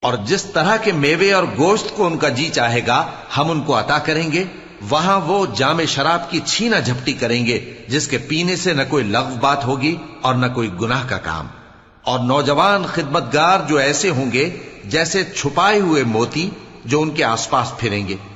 और जिस तरह के मेवे और गोश्त को उनका जी चाहेगा हम उनको अता करेंगे। वहां वो जामे शराब की छीना झपटी करेंगे जिसके पीने से न कोई लग़्व बात होगी और न कोई गुनाह का काम। और नौजवान खिदमतगार जो ऐसे होंगे जैसे छुपाए हुए मोती जो उनके आसपास फिरेंगे।